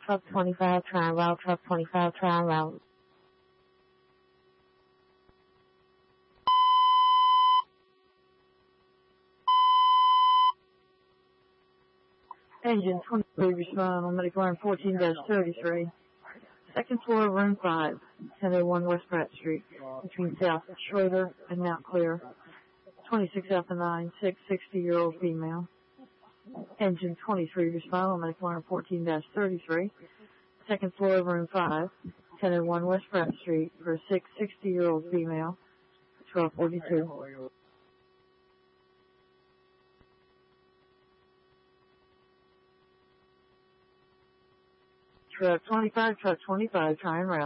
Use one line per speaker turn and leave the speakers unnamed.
Truck 25, try and route. Truck 25, try and route. Engine 23, respond on medical line 14-33. Second floor, room 5, 1001 West Pratt Street, between South Schroeder and Mount Clear. 26 Alpha 9, 60-year-old female. Engine 23, respond on medical line 14-33. Second floor, room 5, 1001 West Pratt Street, for a 60-year-old female. 1242. Truck 25, try and route.